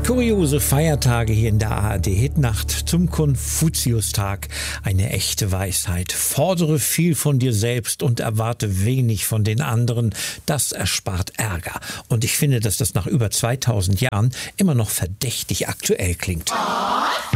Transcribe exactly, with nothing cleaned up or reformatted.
Kuriose Feiertage hier in der A R D-Hitnacht zum Konfuziustag. Eine echte Weisheit. Fordere viel von dir selbst und erwarte wenig von den anderen. Das erspart Ärger. Und ich finde, dass das nach über zweitausend Jahren immer noch verdächtig aktuell klingt.